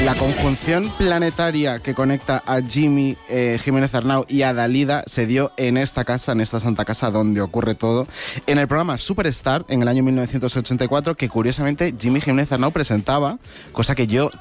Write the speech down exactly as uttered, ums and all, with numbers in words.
La conjunción planetaria que conecta a Jimmy eh, Jiménez Arnau y a Dalida se dio en esta casa, en esta santa casa donde ocurre todo, en el programa Superstar en el año mil novecientos ochenta y cuatro, que curiosamente Jimmy Jiménez Arnau presentaba, cosa que yo